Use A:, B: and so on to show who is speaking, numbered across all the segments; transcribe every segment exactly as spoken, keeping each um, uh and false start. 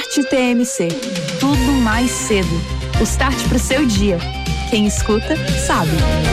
A: Start T M C. Tudo mais cedo. O start pro seu dia. Quem escuta, sabe.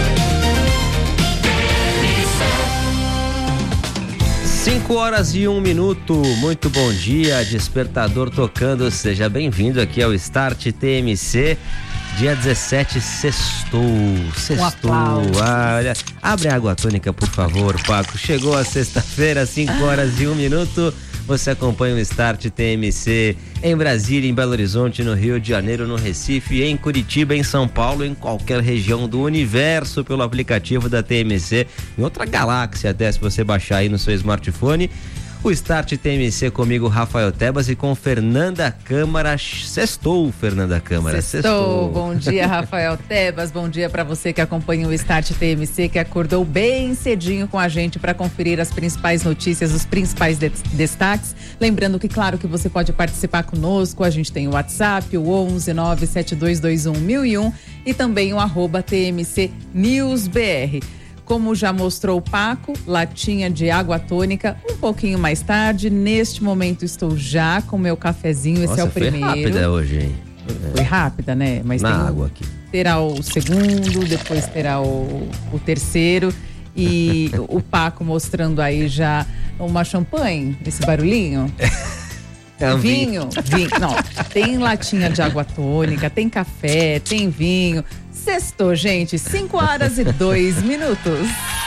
B: Cinco horas e um minuto, muito bom dia, despertador tocando, seja bem-vindo aqui ao Start T M C, dia dezessete, sextou, sextou,
A: um
B: ah, olha, abre a água tônica por favor, Paco, chegou a sexta-feira, cinco horas e um minuto, você acompanha o Start T M C em Brasília, em Belo Horizonte, no Rio de Janeiro, no Recife, em Curitiba, em São Paulo, em qualquer região do universo pelo aplicativo da T M C, em outra galáxia até, se você baixar aí no seu smartphone. O Start T M C comigo, Rafael Tebas, e com Fernanda Câmara. Sextou, Fernanda Câmara.
C: Sextou. Bom dia, Rafael Tebas. Bom dia para você que acompanha o Start T M C, que acordou bem cedinho com a gente para conferir as principais notícias, os principais de- destaques. Lembrando que, claro, que você pode participar conosco. A gente tem o WhatsApp, o onze nove sete dois dois um mil e um e também o arroba T M C News B R. Como já mostrou o Paco, latinha de água tônica, um pouquinho mais tarde. Neste momento estou já com meu cafezinho, esse
B: Nossa,
C: é o
B: foi
C: primeiro.
B: rápida hoje, hein?
C: Foi rápida, né? Mas
B: Na
C: tem o-
B: água aqui.
C: terá o segundo, depois terá o, o terceiro. E o Paco mostrando aí já uma champanhe, esse barulhinho.
B: É um
C: vinho, vinho. Não, tem latinha de água tônica, tem café, tem vinho. Sextou, gente, cinco horas e dois minutos.